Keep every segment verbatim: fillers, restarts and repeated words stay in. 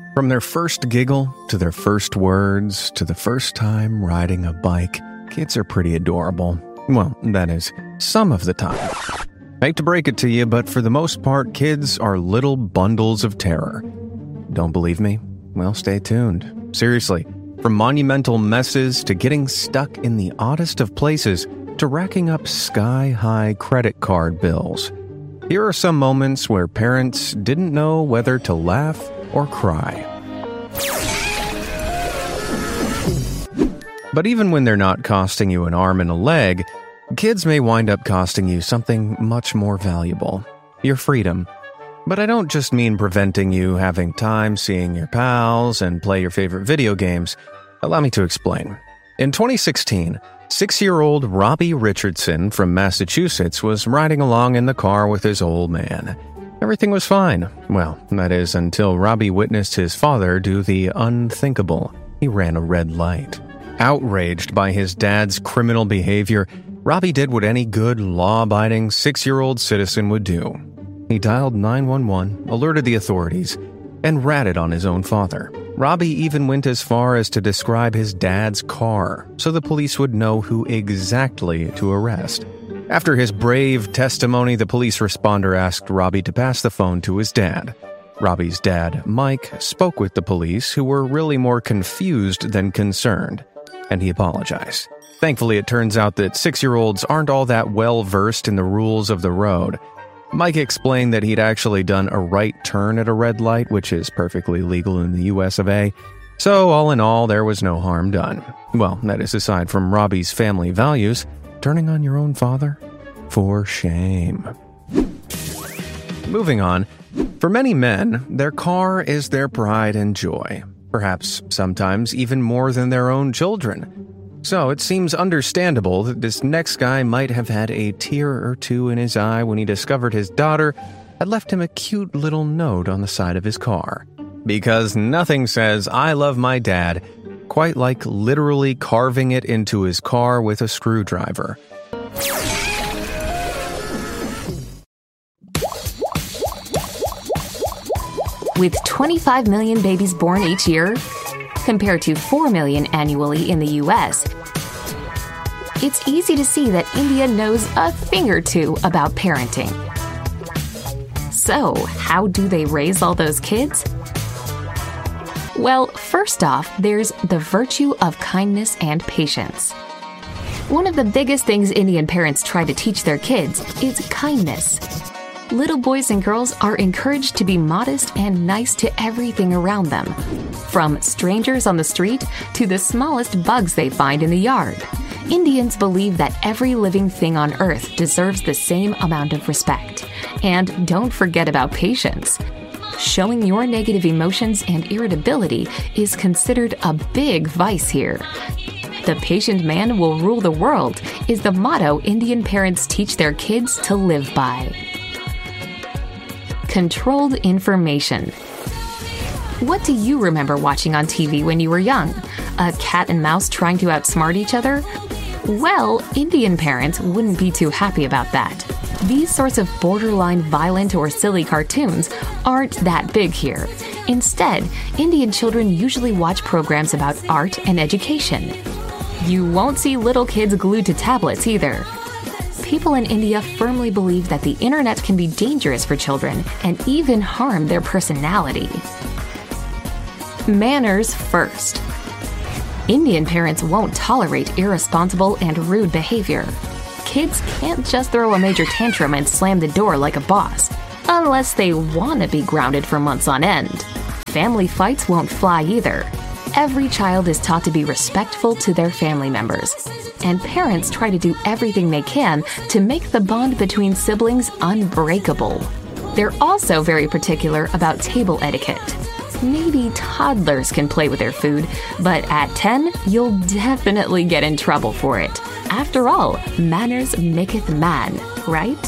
From their first giggle, to their first words, to the first time riding a bike, kids are pretty adorable. Well, that is, some of the time. I hate to break it to you, but for the most part, kids are little bundles of terror. Don't believe me? Well, stay tuned. Seriously, from monumental messes to getting stuck in the oddest of places to racking up sky-high credit card bills. Here are some moments where parents didn't know whether to laugh or cry. But even when they're not costing you an arm and a leg, kids may wind up costing you something much more valuable, your freedom. But I don't just mean preventing you having time seeing your pals and play your favorite video games. Allow me to explain. In twenty sixteen, six-year-old Robbie Richardson from Massachusetts was riding along in the car with his old man. Everything was fine. Well, that is, until Robbie witnessed his father do the unthinkable. He ran a red light. Outraged by his dad's criminal behavior, Robbie did what any good, law-abiding six-year-old citizen would do. He dialed nine one one, alerted the authorities, and ratted on his own father. Robbie even went as far as to describe his dad's car, so the police would know who exactly to arrest. After his brave testimony, the police responder asked Robbie to pass the phone to his dad. Robbie's dad, Mike, spoke with the police, who were really more confused than concerned, and he apologized. Thankfully, it turns out that six-year-olds aren't all that well-versed in the rules of the road. Mike explained that he'd actually done a right turn at a red light, which is perfectly legal in the U S of A. So, all in all, there was no harm done. Well, that is aside from Robbie's family values. Turning on your own father? For shame. Moving on. For many men, their car is their pride and joy. Perhaps sometimes even more than their own children. So it seems understandable that this next guy might have had a tear or two in his eye when he discovered his daughter had left him a cute little note on the side of his car. Because nothing says, "I love my dad," quite like literally carving it into his car with a screwdriver. With twenty-five million babies born each year, compared to four million annually in the U S, it's easy to see that India knows a thing or two about parenting. So, how do they raise all those kids? Well, first off, there's the virtue of kindness and patience. One of the biggest things Indian parents try to teach their kids is kindness. Little boys and girls are encouraged to be modest and nice to everything around them, from strangers on the street to the smallest bugs they find in the yard. Indians believe that every living thing on earth deserves the same amount of respect. And don't forget about patience. Showing your negative emotions and irritability is considered a big vice here. The patient man will rule the world is the motto Indian parents teach their kids to live by. Controlled information. What do you remember watching on T V when you were young? A cat and mouse trying to outsmart each other? Well, Indian parents wouldn't be too happy about that. These sorts of borderline violent or silly cartoons aren't that big here. Instead, Indian children usually watch programs about art and education. You won't see little kids glued to tablets either. People in India firmly believe that the internet can be dangerous for children and even harm their personality. Manners first. Indian parents won't tolerate irresponsible and rude behavior. Kids can't just throw a major tantrum and slam the door like a boss, unless they want to be grounded for months on end. Family fights won't fly either. Every child is taught to be respectful to their family members, and parents try to do everything they can to make the bond between siblings unbreakable. They're also very particular about table etiquette. Maybe toddlers can play with their food, but at ten, you'll definitely get in trouble for it. After all, manners maketh man, right?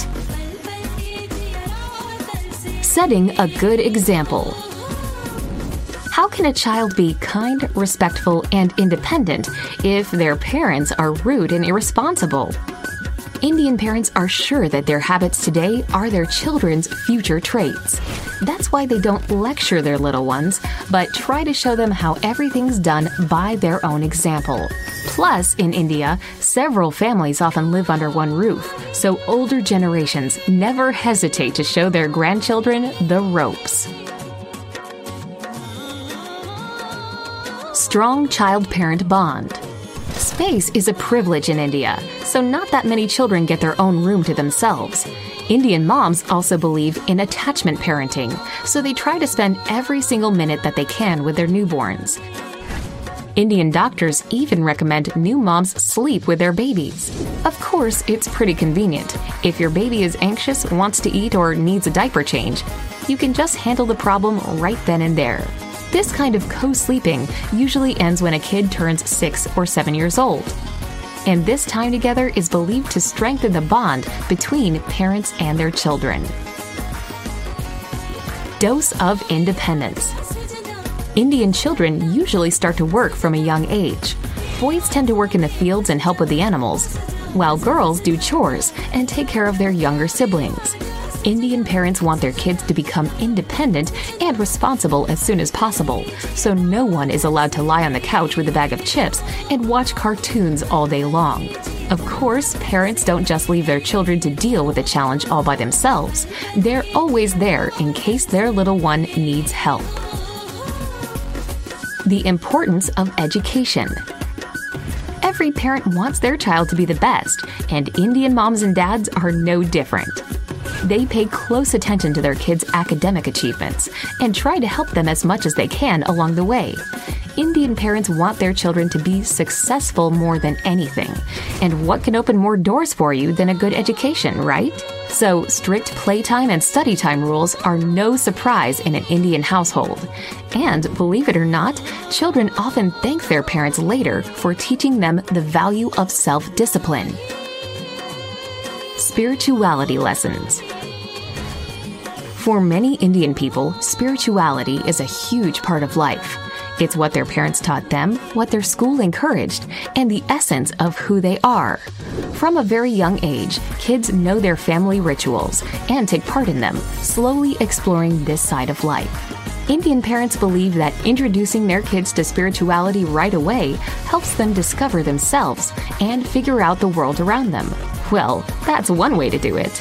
Setting a good example. How can a child be kind, respectful, and independent if their parents are rude and irresponsible? Indian parents are sure that their habits today are their children's future traits. That's why they don't lecture their little ones, but try to show them how everything's done by their own example. Plus, in India, several families often live under one roof, so older generations never hesitate to show their grandchildren the ropes. Strong child-parent bond. Space is a privilege in India, so not that many children get their own room to themselves. Indian moms also believe in attachment parenting, so they try to spend every single minute that they can with their newborns. Indian doctors even recommend new moms sleep with their babies. Of course, it's pretty convenient. If your baby is anxious, wants to eat, or needs a diaper change, you can just handle the problem right then and there. This kind of co-sleeping usually ends when a kid turns six or seven years old. And this time together is believed to strengthen the bond between parents and their children. Dose of independence. Indian children usually start to work from a young age. Boys tend to work in the fields and help with the animals, while girls do chores and take care of their younger siblings. Indian parents want their kids to become independent and responsible as soon as possible, so no one is allowed to lie on the couch with a bag of chips and watch cartoons all day long. Of course, parents don't just leave their children to deal with the challenge all by themselves. They're always there in case their little one needs help. The importance of education. Every parent wants their child to be the best, and Indian moms and dads are no different. They pay close attention to their kids' academic achievements and try to help them as much as they can along the way. Indian parents want their children to be successful more than anything. And what can open more doors for you than a good education, right? So, strict playtime and study time rules are no surprise in an Indian household. And believe it or not, children often thank their parents later for teaching them the value of self-discipline. Spirituality lessons. For many Indian people, spirituality is a huge part of life. It's what their parents taught them, what their school encouraged, and the essence of who they are. From a very young age, kids know their family rituals and take part in them, slowly exploring this side of life. Indian parents believe that introducing their kids to spirituality right away helps them discover themselves and figure out the world around them. Well, that's one way to do it.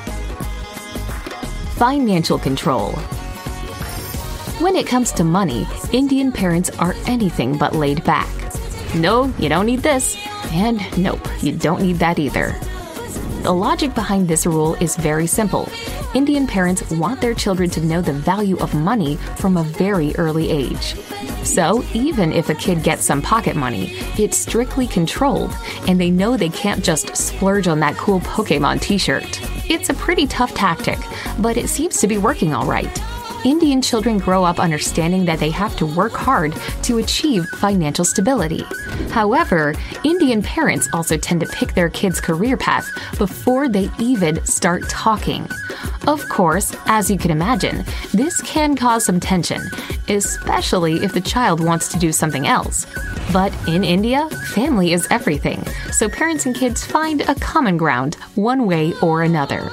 Financial control. When it comes to money, Indian parents are anything but laid back. No, you don't need this. And nope, you don't need that either. The logic behind this rule is very simple. Indian parents want their children to know the value of money from a very early age. So, even if a kid gets some pocket money, it's strictly controlled, and they know they can't just splurge on that cool Pokemon t-shirt. It's a pretty tough tactic, but it seems to be working all right. Indian children grow up understanding that they have to work hard to achieve financial stability. However, Indian parents also tend to pick their kids' career path before they even start talking. Of course, as you can imagine, this can cause some tension, especially if the child wants to do something else. But in India, family is everything, so parents and kids find a common ground one way or another.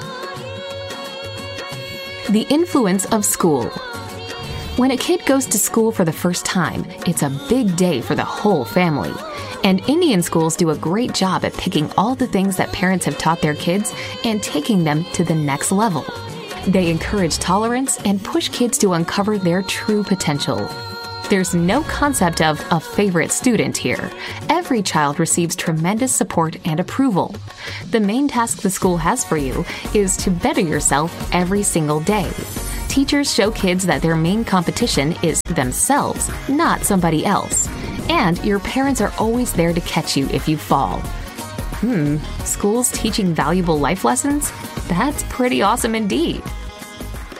The influence of school. When a kid goes to school for the first time, it's a big day for the whole family. And Indian schools do a great job at picking all the things that parents have taught their kids and taking them to the next level. They encourage tolerance and push kids to uncover their true potential. There's no concept of a favorite student here. Every child receives tremendous support and approval. The main task the school has for you is to better yourself every single day. Teachers show kids that their main competition is themselves, not somebody else. And your parents are always there to catch you if you fall. Hmm, schools teaching valuable life lessons? That's pretty awesome indeed.